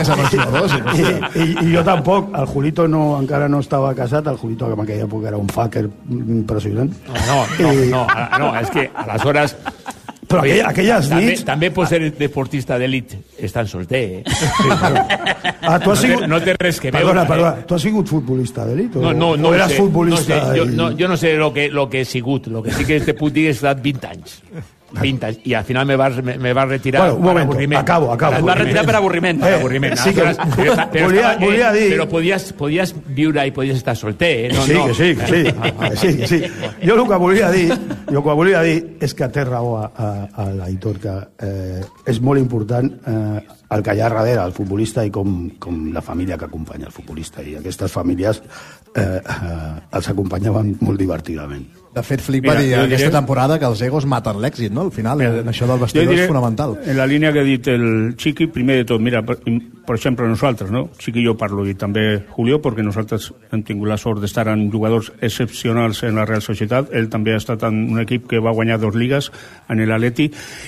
vale. I, i, i jo tampoc. El Julito no, encara no estava casat. El Julito en aquella època era un fucker impressionant. No, no, no, no, no és que aleshores però aquelles, aquelles també, nits... També pots ser deportista d'elit estant solter, eh? Sí, però... ah, tu has sigut... no, té, no té res que veure. Perdona, perdona, tu has sigut futbolista d'elit? O, no, no, no o eres sé, futbolista? No sé, jo, i... no, jo no sé lo que, lo que he sigut. Lo que sí que te puc dir és que he estat vint anys. vint anys. I al final me vas, me, me vas retirar bueno, un per moment, avorriment. acabo, acabo. Et vas retirar per avorriment. Eh, per avorriment. sí que... Però, però, volia, estava, volia dir... Però podies, podies viure i podies estar solter, eh? No, sí, no. que sí, que sí. que sí, que sí. Jo el que volia dir, jo el que volia dir és que té raó a, a, a l'Aitor, que eh, és molt important eh, el que hi ha darrere, el futbolista, i com, com la família que acompanya el futbolista. I aquestes famílies eh, eh, els acompanyaven molt divertidament. De fet, Flick va dir aquesta temporada que els egos maten l'èxit, no? Al final, mira, això del vestidor és fonamental. En la línia que ha dit el Chiqui, primer de tot, mira, per, per exemple, nosaltres, no? Chiqui i jo parlo, i també Julio, perquè nosaltres hem tingut la sort d'estar en jugadors excepcionals en la Real Societat. Ell també ha estat en un equip que va guanyar dos lligues, en l'Atleti, i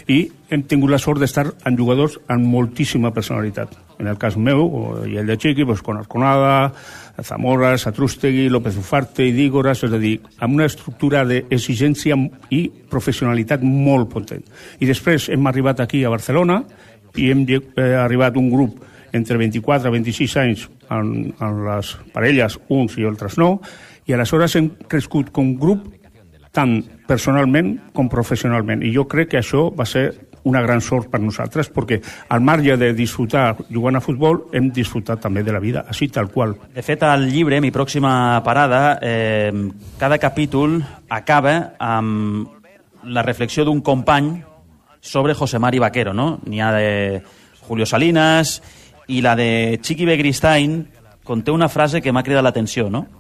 hem tingut la sort d'estar amb jugadors amb moltíssima personalitat. En el cas meu, i el de Chiqui, doncs, con Arconada, Zamora, Satrústegui, López Ufarte i Dígoras, és a dir, amb una estructura d'exigència i professionalitat molt potent. I després hem arribat aquí a Barcelona i hem eh, arribat un grup entre vint-i-quatre i vint-i-sis anys en, en les parelles, uns i altres no, i aleshores hem crescut com grup tant personalment com professionalment. I jo crec que això va ser una gran sort per nosaltres, perquè al marge de disfrutar jugant a futbol, hem disfrutat també de la vida, així tal qual. De fet, al llibre, mi pròxima parada, eh, cada capítol acaba amb la reflexió d'un company sobre José Mari Vaquero, no? N'hi ha de Julio Salinas i la de Chiqui Begristain conté una frase que m'ha cridat l'atenció, ¿no?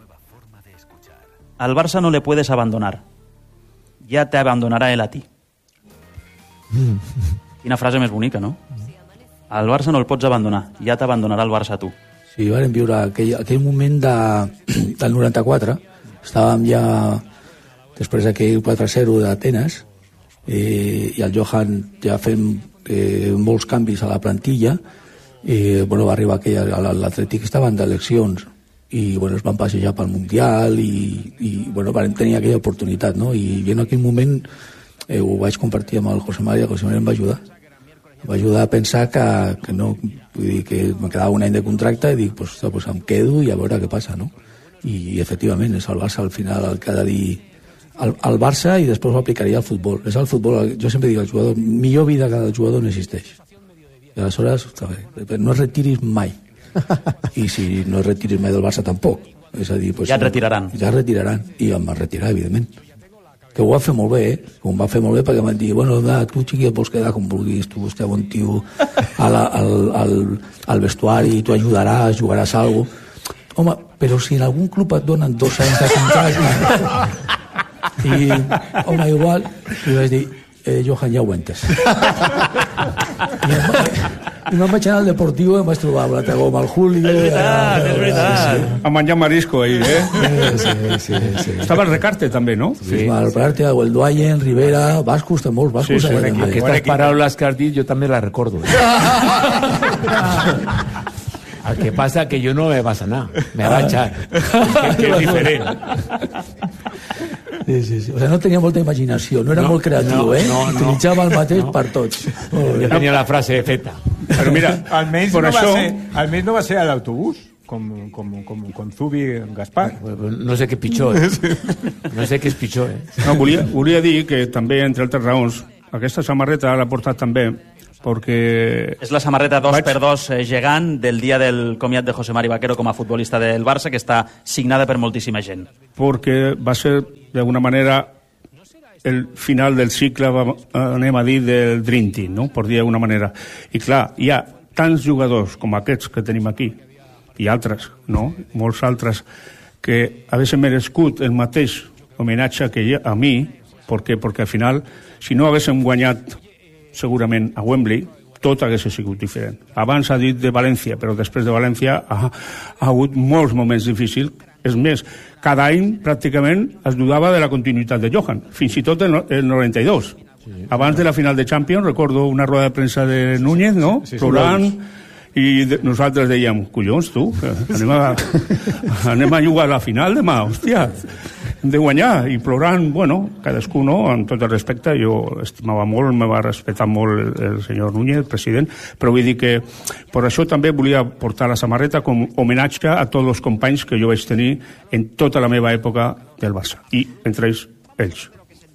Al Barça no le puedes abandonar. Ya te abandonará él a ti. Mm. Quina frase més bonica, no? Al Barça no el pots abandonar, ja t'abandonarà el Barça a tu. Sí, vam viure aquell, aquell moment de, del noranta-quatre, estàvem ja després d'aquell quatre a zero d'Atenes, eh, i el Johan ja fem eh, molts canvis a la plantilla, i bueno, va arribar aquell, l'Atlètic estaven d'eleccions, i bueno, es van passejar pel Mundial i, i bueno, vam tenir aquella oportunitat, no? I jo en aquell moment eh, ho vaig compartir amb el José Mari, el José Mari em va ajudar em va ajudar a pensar que, que no, vull dir, que me quedava un any de contracte i dic, pues, pues em quedo i a veure què passa, no? I efectivament és el Barça al final el que ha de dir el, el Barça, i després ho aplicaria al futbol. És el futbol, jo sempre dic al jugador, millor vida que el jugador no existeix, i aleshores no es retiris mai. I si no es retiris mai del Barça tampoc, és a dir, pues, ja et retiraran ja es retiraran, i em va retirar evidentment, que ho va fer molt bé, eh? Ho va fer molt bé perquè em van dir, bueno, da, tu Chiqui et vols quedar com vulguis, tu vostè bon tio al, al, al, al vestuari, tu ajudaràs, jugaràs alguna cosa. Home, però si en algun club et donen dos anys de contracte i, home, igual, i vaig dir, eh, Johan, ja ho entes. I em va, i me'n vaig anar al Deportivo i em vaig trobar amb la Tegoma, el Julio... És veritat, és veritat. Sí. A menjar marisco ahí, eh? Sí, sí, sí, sí. Estava el Recarte, també, no? Sí. El Recarte, el Duayen, Rivera, Bascos, té molts Bascos. Sí, sí, eh, aquestes paraules que has dit jo també les recordo. El que passa que jo no me vas anar, me va echar. Que, que és diferent. Sí, sí, sí. O sea, no tenia molta imaginació, no era no, molt creatiu, no, eh? No, no, Utilitzava el mateix no. per tots. Jo tenia la frase feta. Però mira, almenys per no, això... va ser, almenys no va ser a l'autobús, com, com, com, com Zubi Gaspar. No sé què pitjor, eh? No sé què és pitjor, eh? No, volia, volia dir que també, entre altres raons, aquesta samarreta l'ha portat també perquè... És la samarreta dos per dos eh, gegant del dia del comiat de José Mari Vaquero com a futbolista del Barça, que està signada per moltíssima gent. Perquè va ser, d'alguna manera, el final del cicle, anem a dir, del Dream Team, no? Per dir d'alguna manera. I clar, hi ha tants jugadors com aquests que tenim aquí, i altres, no? Molts altres, que haguessin merescut el mateix homenatge que a mi, perquè, perquè al final, si no haguéssim guanyat segurament a Wembley, tot hagués sigut diferent. Abans ha dit de València, però després de València ha, ha hagut molts moments difícils. És més, cada any pràcticament es dudava de la continuïtat de Johan, fins i tot el, el noranta i dos. Sí. Abans de la final de Champions, recordo una roda de premsa de Núñez, no? Sí, sí, plorant, i de, nosaltres dèiem, collons, tu, anem a, anem a jugar a la final demà, hòstia, hem de guanyar, i plorant, bueno, cadascú, no, amb tot el respecte, jo estimava molt, me va respectar molt el, el senyor Núñez, el president, però vull dir que per això també volia portar la samarreta com homenatge a tots els companys que jo vaig tenir en tota la meva època del Barça, i entre ells, ells.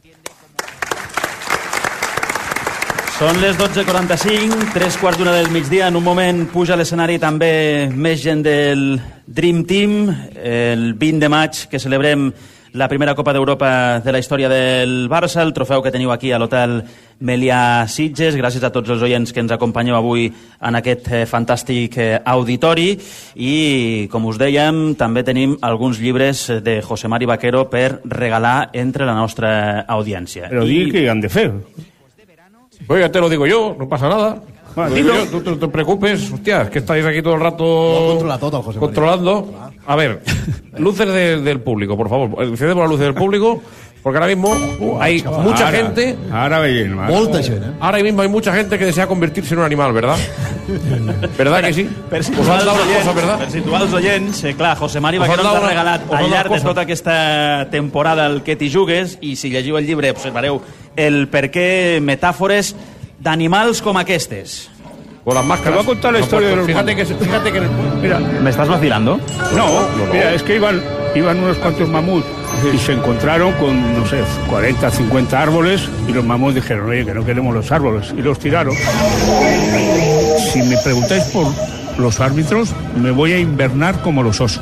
Són les dotze i quaranta-cinc, tres quarts d'una del migdia. En un moment puja a l'escenari també més gent del Dream Team. El vint de maig que celebrem la primera Copa d'Europa de la història del Barça, el trofeu que teniu aquí a l'Hotel Melià Sitges. Gràcies a tots els oients que ens acompanyeu avui en aquest fantàstic auditori. I, com us dèiem, també tenim alguns llibres de José Mari Vaquero per regalar entre la nostra audiència. Però digui que han de fer. Pues ya te lo digo yo, no pasa nada. Bueno, digo yo, tú no te preocupes, hostia, es que estáis aquí todo el rato no, controla todo, José controlando. A ver, luces de, del público, por favor. Encendemos las luces del público Porque ahora mismo uh, hay chaval. mucha ahora, gente... Ahora veient, molta gent, eh? Ahora mismo hay mucha gente que desea convertirse en un animal, ¿verdad? ¿Verdad que sí? Per situar, els oients, cosa, per situar els oients, eh, clar, José Mari Vaquero ens ha regalat al llarg de tota aquesta temporada el que t'hi jugues, i si llegiu el llibre observareu el per què metàfores d'animals com aquestes. O las máscaras. Te voy a contar la no, historia de los fíjate que, fíjate que... Mira, ¿me estás vacilando? No, no, no. Mira, es que iban, iban unos cuantos mamuts y se encontraron con, no sé, cuarenta, cincuenta árboles, y los mamuts dijeron, oye, que no queremos los árboles, y los tiraron. Si me preguntáis por los árbitros, me voy a invernar como los osos.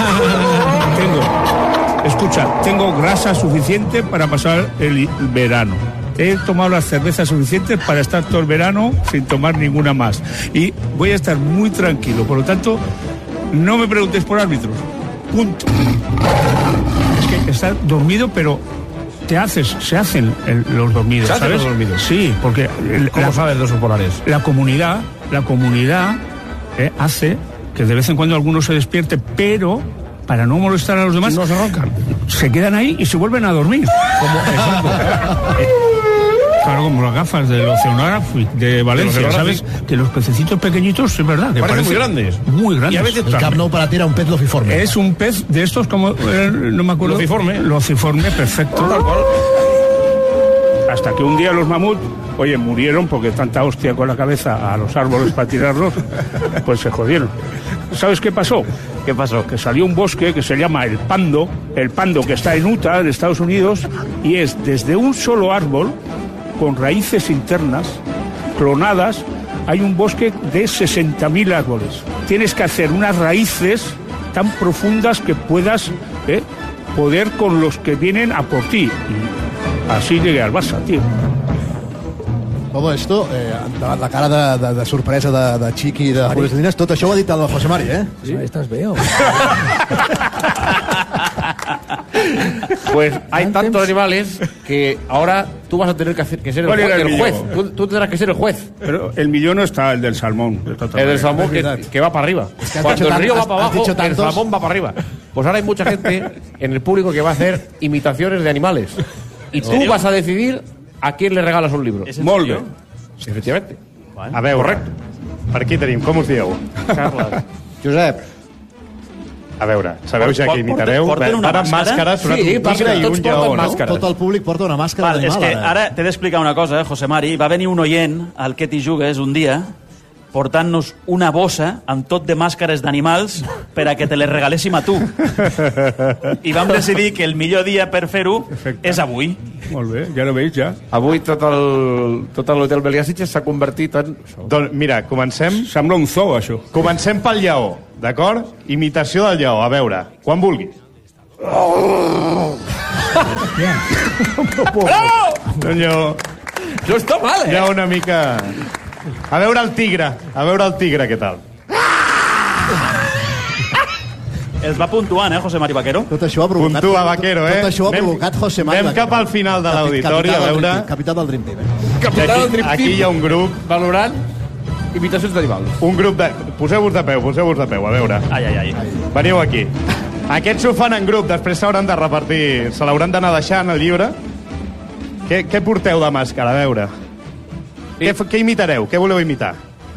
Tengo, escucha, tengo grasa suficiente para pasar el verano. He tomado las cervezas suficientes para estar todo el verano sin tomar ninguna más. Y voy a estar muy tranquilo. Por lo tanto, no me preguntéis por árbitros. Punto. Es que estás dormido, pero te haces, se hacen el, los dormidos, ¿Se ¿sabes? Los dormidos? Sí, porque... El, ¿Cómo la, sabes de los polares? La comunidad, la comunidad eh, hace que de vez en cuando alguno se despierte, pero... para no molestar a los demás, no se roncan. Se quedan ahí y se vuelven a dormir. Como, claro, como las gafas del oceanógrafo de Valencia, ¿sabes? Que los pececitos pequeñitos, es verdad, que parecen muy grandes. Muy grandes. Y a veces el Camp Nou para ti era un pez lociforme. Es un pez de estos como, eh, no me acuerdo. Lociforme. Lociforme, perfecto. Tal cual. Hasta que un día los mamuts, oye, murieron porque tanta hostia con la cabeza a los árboles para tirarlos, pues se jodieron. ¿Sabes qué pasó? ¿Qué pasó? Que salió un bosque que se llama el Pando, el Pando que está en Utah, en Estados Unidos, y es desde un solo árbol, con raíces internas, clonadas, hay un bosque de sesenta mil árboles. Tienes que hacer unas raíces tan profundas que puedas eh, poder con los que vienen a por ti. Y así llegué al Barça, tío. Todo esto, eh, la cara de, de, de sorpresa de, de Chiqui i de Julio Salinas, tot això ho ha dit el José Mari, ¿eh? Sí, estás veo. Pues hay tantos animales que ahora tú vas a tener que, hacer, que ser el juez. El juez. Tú, tú tendrás que ser el juez. Pero el millón no está, el del salmón. El del salmón que, que va para arriba. Es que Cuando el río va para abajo, el salmón va para arriba. Pues ahora hay mucha gente en el público que va a hacer imitaciones de animales. Y tú ¿serio? vas a decidir a quién le regalas un libro. Molt bé. Sí, efectivamente. Bueno, a veure, correcte. Per aquí tenim, com us dieu? Carles. Josep. A veure, sabeu ja que imitareu? Porten una Ara màscara? màscares, sí, un tigre i un lleó, no? Tot el públic porta una màscara Val, d'animal. És que ara t'he d'explicar una cosa, eh, José Mari. Va venir un oient al Que t'hi jugues un dia portant-nos una bossa amb tot de màscares d'animals per a que te les regaléssim a tu. I vam decidir que el millor dia per fer-ho és avui. Molt bé, ja ho veig, ja. Avui tot el tot l'hotel Beliasitges s'ha convertit en... Doncs mira, comencem... Sembla un zoo, això. Comencem pel lleó, d'acord? Imitació del lleó, a veure, quan vulguis. Oh! No, lleó... No està mal, eh? Hi ha una mica... A veure el tigre, a veure el tigre, què tal? Els va puntuant, eh, José Mari Vaquero? Tot això ha provocat... Puntua, Vaquero, eh? Tot això ha provocat José Mari Vaquero. Anem cap al final de l'auditori, a veure... Capità del Dream Team. Capità del Dream Team. Aquí hi ha un grup... Valorant imitacions d'animals. Un grup de... Poseu-vos de peu, poseu-vos de peu, a veure. Ai, ai, ai. Veniu aquí. Aquests ho fan en grup, després s'hauran de repartir... Se l'hauran d'anar deixant, el llibre. Què, què porteu de màscara, a veure? Sí. Què, què imitareu? Què voleu imitar?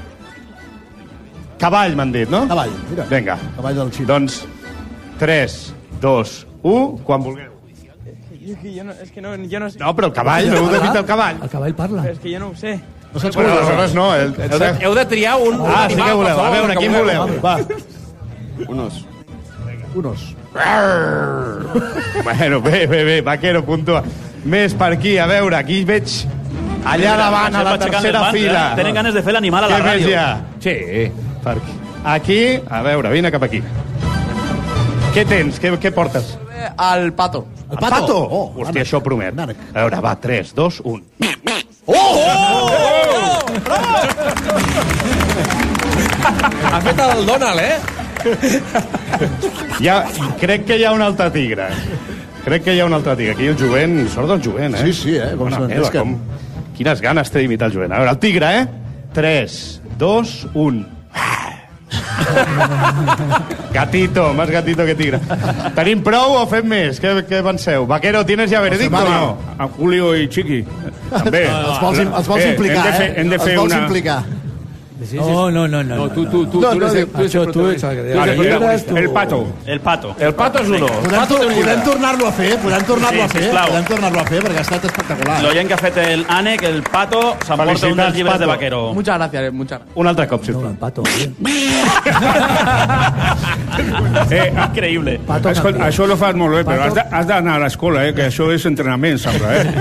Cavall, m'han dit, no? Cavall, mira. Vinga. Cavall del Xile. Doncs, tres, dos, u, quan vulgueu. És que jo no, és que no, jo no sé. No, però el cavall, no heu d'imitar el cavall. El cavall parla. És que jo no ho sé. No saps bueno, aleshores no. El, el, heu, de, heu de triar un... Ah, sí que voleu. A veure, quin voleu? Va. Unos. Unos. Bueno, bé, bé, bé. Vaquero, puntua. Més per aquí, a veure, aquí veig... Allà davant, a la tercera fila. Eh? Tenen ganes de fer l'animal a la ràdio. Què més hi ha? Sí. Per aquí. Aquí, a veure, vine cap aquí. Què tens? Què, què portes? El pato. El pato? pato? Oh, hòstia, això promet. A veure, va, tres, dos, un. Oh! oh! Bravo! Ha fet el Donald, eh? Ja, crec que hi ha un altre tigre. Crec que hi ha un altre tigre. Aquí el jovent, sort del jovent, eh? Sí, sí, eh? Com Bona meva, com... Quines ganes té d'imitar el jovent. A veure, el tigre, eh? tres, dos, un. Gatito, más gatito que tigre. Tenim prou o fem més? Què, què penseu? Vaquero, ¿tienes ya veredicto o no? A Julio i Chiqui. També. Els vols, els vols implicar, hem de fer, eh? hem de fer els vols una... implicar. No, no, no, no. No, tú, tú, tú, No, tú no, eres el, no, tú eres el Nacho, tú eres protagonista. el- El pato. El pato. El pato és uno. Podem, tor podem tornar-lo a fer? Podem tornar-lo a Sí, fer? sisplau. Podem tornar-lo a fer perquè ha estat espectacular. L'oient que ha fet el Ànec, el pato, s'emporta un dels Felicitats, llibres de Pato. Vaquero. Muchas gracias, eh, muchas gracias. Un altre cop, sisplau. No, el pato. bien. Eh, Increïble. Pato Escolta, campió. això ho fas molt bé, però Pato- has de- has d'anar a l'escola, eh, que això és entrenament, sembla, eh?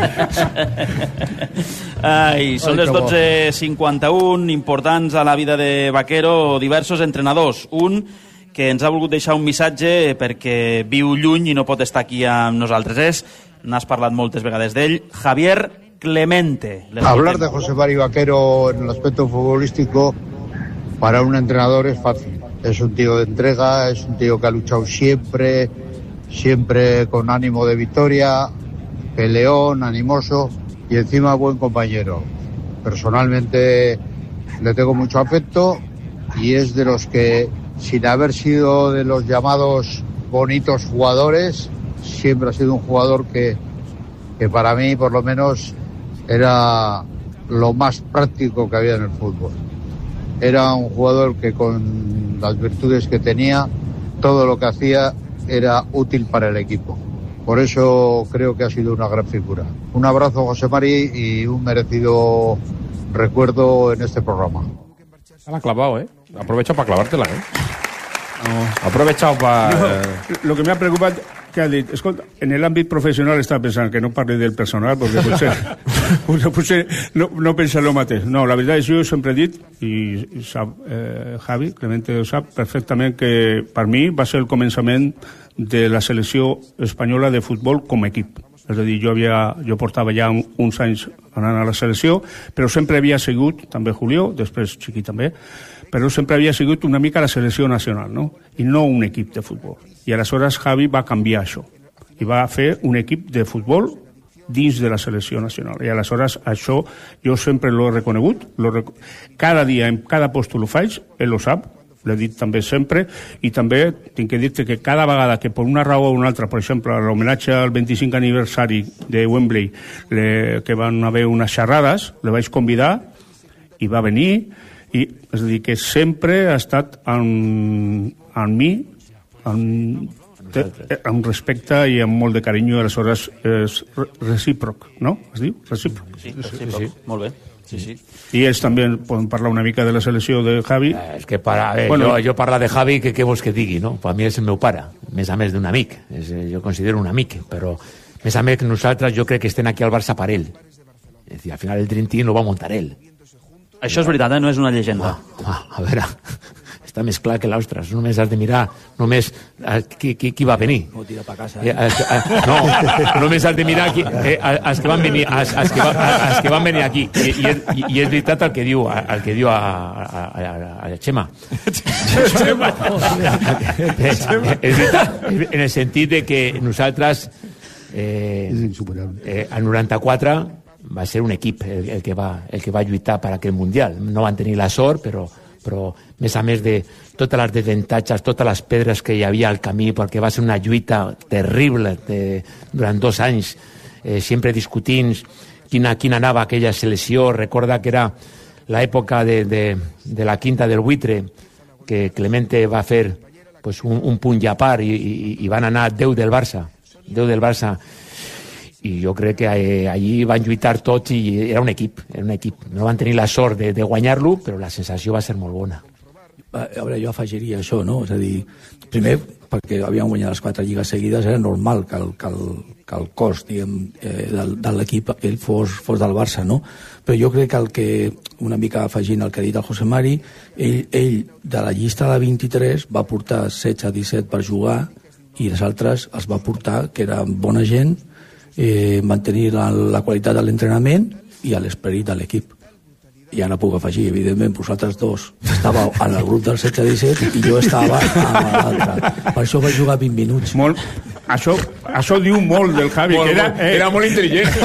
Ai, són Ai, les que bo. dotze cinquanta-u, importants a la vida de Vaquero, diversos entrenadors. Un que ens ha volgut deixar un missatge perquè viu lluny i no pot estar aquí amb nosaltres. És, n'has parlat moltes vegades d'ell, Javier Clemente. Hablar de José Mari Vaquero en el aspecto futbolístico para un entrenador es fácil. Es un tío de entrega, es un tío que ha luchado siempre, siempre con ánimo de victoria, peleón, animoso y encima buen compañero. Personalmente le tengo mucho afecto y es de los que, sin haber sido de los llamados bonitos jugadores, siempre ha sido un jugador que, que para mí, por lo menos, era lo más práctico que había en el fútbol. Era un jugador que con las virtudes que tenía, todo lo que hacía era útil para el equipo. Por eso creo que ha sido una gran figura. Un abrazo, José Mari, y un merecido recuerdo en este programa. Se l'ha clavado, ¿eh? Aprovecha para clavártela, ¿eh? No. Aprovechado para... Jo, lo que m'ha preocupat que ha dit, escolta, en l'àmbit professional està pensant que no parli del personal perquè potser, potser, potser no, no pensa el mateix. No, la veritat és que jo sempre he dit, i sap eh, Javi, Clemente ho sap perfectament, que per mi va ser el començament de la selecció espanyola de futbol com a equip. És a dir, jo, havia, jo portava ja un, uns anys anant a la selecció, però sempre havia sigut, també Julio, després Chiqui també, però sempre havia sigut una mica la selecció nacional, no? I no un equip de futbol. I aleshores Javi va canviar això i va fer un equip de futbol dins de la selecció nacional. I aleshores això jo sempre l'he reconegut, rec... cada dia, en cada post ho faig, ell ho sap, l'he dit també sempre, i també tinc que dir-te que cada vegada que per una raó o una altra, per exemple, l'homenatge al vint-i-cinquè aniversari de Wembley, le, que van haver unes xerrades, le vaig convidar i va venir, i és a dir, que sempre ha estat amb, amb mi, amb, te, amb respecte i amb molt de carinyo, aleshores és recíproc, no? Es diu? Recíproc. Sí, recíproc. Sí, sí. Molt bé. Sí, sí. I ells també poden parlar una mica de la selecció de Javi. Eh, és que para, a ver, bueno, jo, jo parlar de Javi, que què vols que digui, no? Per mi és el meu pare, més a més d'un amic. És, jo considero un amic, però més a més que nosaltres jo crec que estem aquí al Barça per ell. És dir, al final el Dream Team lo va muntar ell. Això és veritat, eh? No és una llegenda. Ah, ah, a veure, està més clar que l'Ostres. Només has de mirar només eh, qui, qui, qui va venir. No tira pa casa. Eh, eh, eh, no, només has de mirar qui, eh, els que van venir, els, els, que, va, els que van venir aquí. I, i, és, i és veritat el que diu, el que diu a, a, a, a Xema. Xema. És veritat, en el sentit de que nosaltres eh, eh, al noranta-quatre va ser un equip el, el, que va, el que va lluitar per aquell Mundial. No van tenir la sort, però, però més a més de totes les desavantatges, totes les pedres que hi havia al camí, perquè va ser una lluita terrible de, durant dos anys, eh, sempre discutint quina, quina anava aquella selecció. Recorda que era l'època de, de, de la quinta del buitre, que Clemente va fer pues, un, un punt i a part, i, i, i van anar deu del Barça, deu del Barça, i jo crec que eh, allí van lluitar tots i era un equip, era un equip. No van tenir la sort de, de guanyar-lo, però la sensació va ser molt bona. A veure, jo afegiria això, no? És a dir, primer, perquè havien guanyat les quatre lligues seguides, era normal que el, que el, que el cos, diguem, eh, de, de l'equip ell fos, fos del Barça, no? Però jo crec que el que, una mica afegint el que ha dit el José Mari, ell, ell de la llista de vint-i-tres va portar setze disset per jugar i els altres els va portar, que era bona gent, eh, mantenir la, la qualitat de l'entrenament i l'esperit de l'equip. I ara puc afegir, evidentment, vosaltres dos estàveu en el grup del setze disset i jo estava a l'altre. Per això vaig jugar vint minuts. Molt, això, això diu molt del Javi, molt, que era, eh, era molt intel·ligent.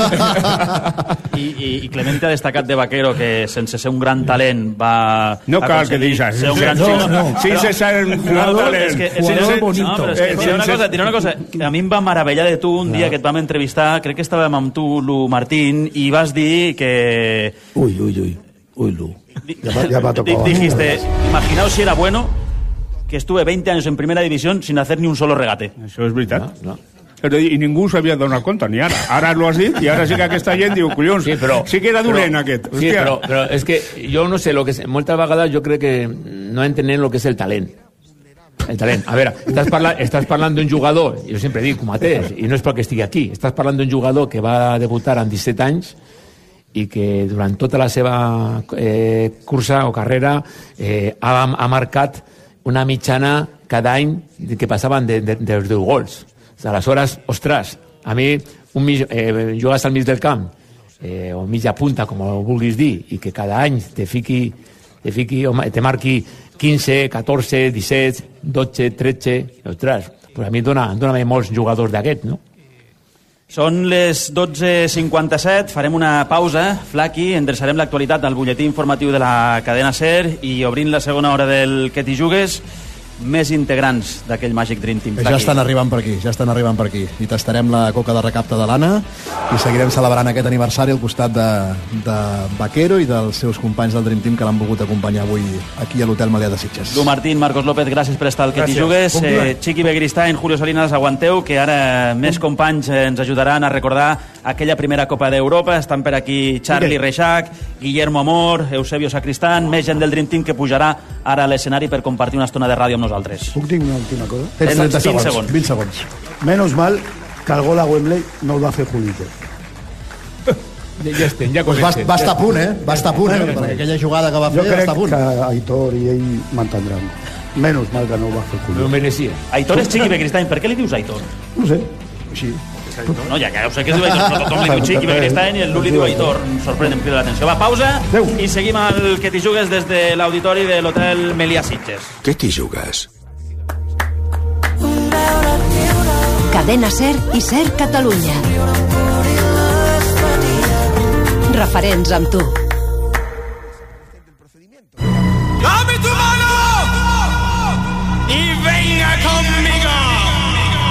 I, i, i Clemente ha destacat de Vaquero que sense ser un gran talent va... No cal que diguis ser un gran no, jugador. no. Sense ser un gran talent. És que, Jugador és, bonito. No, però és que, diré una cosa, diré una cosa, que a mi em va meravellar de tu un dia que et vam entrevistar, crec que estàvem amb tu, Lu Martín, i vas dir que... Uy, uy, uy, uy, Lu. Ya va, ya va a tocar. Dijiste, imaginaos si era bueno que estuve veinte años en primera división sin hacer ni un solo regate. Això és veritat. No, no. Però, i ningú s'havia donat compte, ni ara. Ara l'ho has dit, i ara sí que aquesta gent diu, collons, sí, però, sí que era dolent però, aquest. Sí, però, però és que jo no sé, lo que és, moltes vegades jo crec que no entenen el que és el talent. El talent. A veure, estàs, parla, estàs parlant d'un jugador, jo sempre dic, Comatés, i no és perquè estigui aquí, estàs parlant d'un jugador que va debutar amb disset anys i que durant tota la seva eh, cursa o carrera eh, ha, ha marcat una mitjana cada any que passaven de, de, dels deu gols. Aleshores, ostres, a mi un mig, eh, jugues al mig del camp eh, o mitja punta, com ho vulguis dir, i que cada any te fiqui, te, fiqui, te marqui quinze, catorze, disset, dotze, tretze, ostres, pues a mi dona, dona molts jugadors d'aquests, no? Són les dotze cinquanta-set, farem una pausa, Flaqui, endreçarem l'actualitat del butlletí informatiu de la cadena SER i obrint la segona hora del Que t'hi jugues, més integrants d'aquell Magic Dream Team. Ja estan arribant per aquí, ja estan arribant per aquí. I tastarem la coca de recapte de l'Anna i seguirem celebrant aquest aniversari al costat de, de Vaquero i dels seus companys del Dream Team que l'han volgut acompanyar avui aquí a l'Hotel Melià de Sitges. Lu Martín, Marcos López, gràcies per estar al Que t'hi jugues. Eh, Chiqui Begristain, Julio Salinas, aguanteu, que ara més companys ens ajudaran a recordar aquella primera Copa d'Europa. Estan per aquí Charlie Reixac, Guillermo Amor, Eusebio Sacristán, més gent del Dream Team que pujarà ara a l'escenari per compartir una estona de ràdio amb nosaltres. Puc dir una última cosa? Tens trenta vint segons. segons. vint segons. Menos mal que el gol a Wembley no el va fer Julito. Ja, ja estem, ja pues va, va estar a punt, eh? Va estar a punt, eh? Perquè aquella jugada que va fer jo va estar a punt. Jo crec que Aitor i ell m'entendran. Menos mal que no ho va fer Julito. No ho merecia. Aitor és Chiqui Begristain. Per què li dius Aitor? No sé, així. No, ja que ho sé que es diu Aitor, però tothom li diu Chiqui Begristain i el Lu li diu Aitor. Em sorprèn, em crida l'atenció. Va, pausa i seguim al Que t'hi jugues des de l'auditori de l'Hotel Melià Sitges. Que t'hi jugues? Cadena SER i SER Catalunya. Referents amb tu.